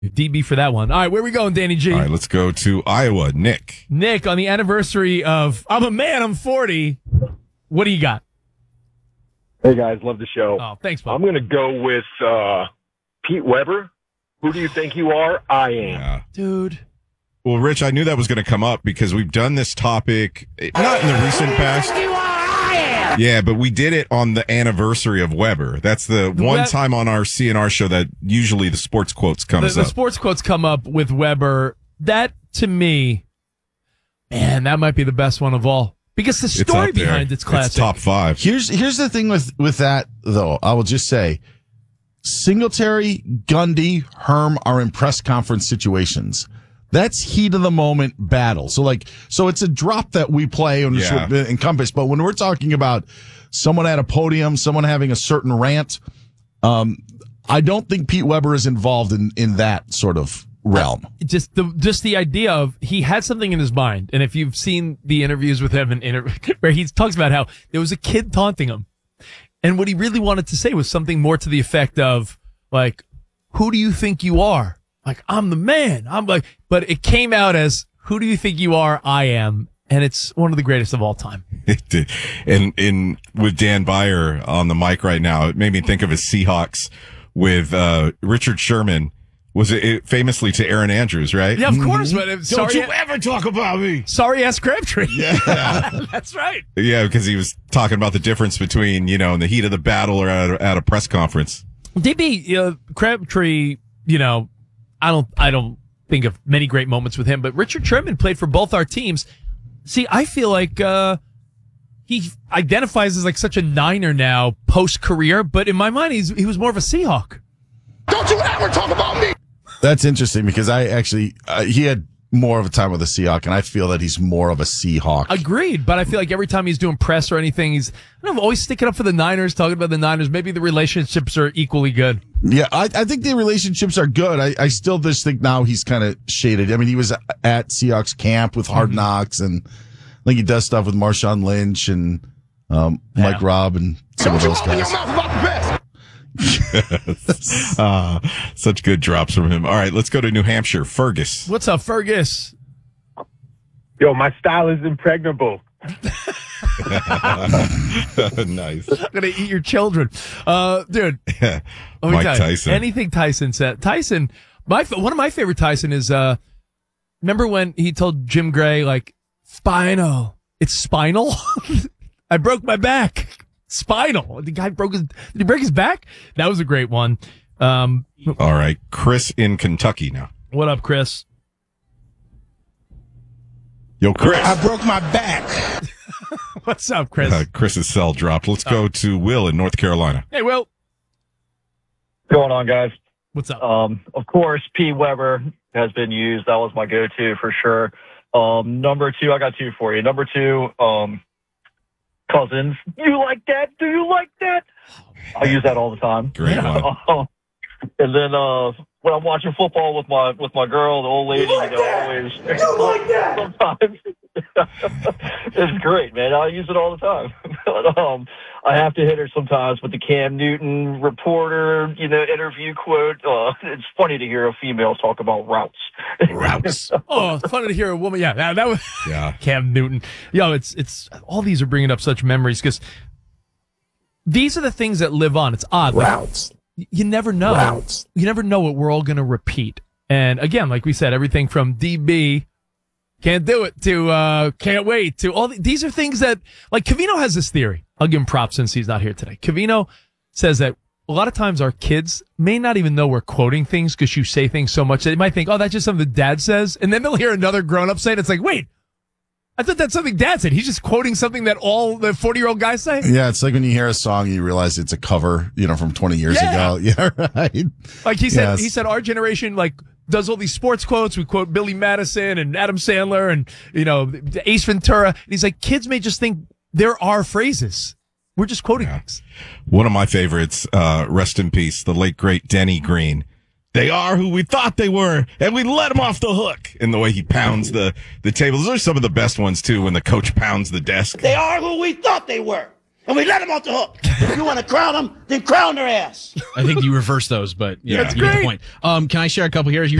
DB for that one. All right, where we going, Danny G? All right, let's go to Iowa. Nick, on the anniversary of I'm a man, I'm 40. What do you got? Hey, guys, love the show. Oh, thanks, Bob. I'm going to go with Pete Weber. Who do you think you are? I am. Yeah. Dude. Well, Rich, I knew that was going to come up because we've done this topic, not in the recent past. Yeah, but we did it on the anniversary of Weber. That's the one time on our CNR show that usually the sports quotes comes up. The sports quotes come up with Weber. That, to me, man, that might be the best one of all. Because the story behind it's classic. It's top 5. Here's the thing with that, though. I will just say, Singletary, Gundy, Herm are in press conference situations. That's heat of the moment battle. So it's a drop that we play and encompass. But when we're talking about someone at a podium, someone having a certain rant, I don't think Pete Weber is involved in that sort of realm. Just the idea of he had something in his mind. And if you've seen the interviews with him where he talks about how there was a kid taunting him. And what he really wanted to say was something more to the effect of like, who do you think you are? Like, I'm the man. But it came out as, who do you think you are? I am. And it's one of the greatest of all time. It did. And with Dan Beyer on the mic right now, it made me think of his Seahawks with, Richard Sherman. Was it famously to Aaron Andrews, right? Yeah, of course. But Don't you ever talk about me. Sorry ass Crabtree. Yeah. That's right. Yeah, because he was talking about the difference between, in the heat of the battle or at a press conference. DB, Crabtree, I don't think of many great moments with him, but Richard Sherman played for both our teams. See, I feel like he identifies as like such a Niner now post-career, but in my mind, he was more of a Seahawk. Don't you ever talk about me. That's interesting because he had more of a time with a Seahawk, and I feel that he's more of a Seahawk. Agreed, but I feel like every time he's doing press or anything, he's always sticking up for the Niners, talking about the Niners. Maybe the relationships are equally good. Yeah, I think the relationships are good. I still just think now he's kind of shaded. I mean, he was at Seahawks camp with Hard Knocks, and I think he does stuff with Marshawn Lynch and Mike Robb and some of those guys. Such good drops from him. All right, let's go to New Hampshire. Fergus. What's up, Fergus? Yo, my style is impregnable. Nice. I'm going to eat your children. Dude. Mike Tyson. Anything Tyson said. Tyson, one of my favorite Tyson is, remember when he told Jim Gray, like, spinal. It's spinal? I broke my back. Spinal. The guy did he break his back? That was a great one. All right. Chris in Kentucky now. What up, Chris? Yo, Chris. I broke my back. What's up, Chris? Chris's cell dropped. Let's go to Will in North Carolina. Hey, Will. What's going on, guys? What's up? Of course, Pete Weber has been used. That was my go-to for sure. Number 2, I got 2 for you. Number 2, Cousins. You like that? Do you like that? I use that all the time. Great one. And then when I'm watching football with my girl, the old lady, always you like that? Sometimes it's great, man. I use it all the time. But, I have to hit her sometimes with the Cam Newton reporter, interview quote. It's funny to hear a female talk about routes. Oh, it's funny to hear a woman. Yeah, that was Cam Newton. Yo, it's all these are bringing up such memories because these are the things that live on. It's odd. Routes. You never know. Routes. You never know what we're all going to repeat. And again, like we said, everything from DB, can't do it, to can't wait, to all these are things that, like, Covino has this theory. I'll give him props since he's not here today. Covino says that a lot of times our kids may not even know we're quoting things because you say things so much that they might think, oh, that's just something dad says. And then they'll hear another grown-up say it. It's like, wait, I thought that's something dad said. He's just quoting something that all the 40-year-old guys say. Yeah, it's like when you hear a song, you realize it's a cover, from 20 years ago. Yeah, right. Like he said, our generation, like, does all these sports quotes. We quote Billy Madison and Adam Sandler and, Ace Ventura. And he's like, kids may just think there are phrases. We're just quoting things. One of my favorites, rest in peace, the late, great Denny Green. They are who we thought they were, and we let them off the hook. And the way he pounds the table. Those are some of the best ones, too, when the coach pounds the desk. They are who we thought they were, and we let them off the hook. If you want to crown them, then crown their ass. I think you reverse those, but yeah, That's you get the great. point. Can I share a couple here?